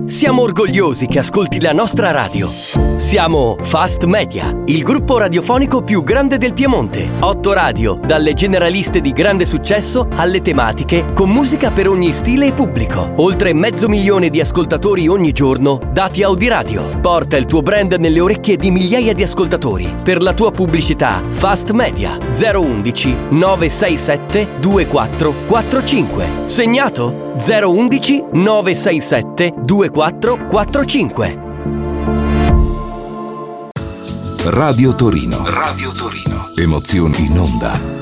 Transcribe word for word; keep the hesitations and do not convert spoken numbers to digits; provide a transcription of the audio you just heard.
Siamo orgogliosi che ascolti la nostra radio. Siamo Fast Media, il gruppo radiofonico più grande del Piemonte. Otto radio, dalle generaliste di grande successo alle tematiche, con musica per ogni stile e pubblico. Oltre mezzo milione di ascoltatori ogni giorno, dati Audiradio. Porta il tuo brand nelle orecchie di migliaia di ascoltatori. Per la tua pubblicità, Fast Media zero undici nove sei sette due quattro quattro cinque. Segnato? zero undici nove sei sette due quattro quattro cinque. Radio Torino. Radio Torino. Emozioni in onda.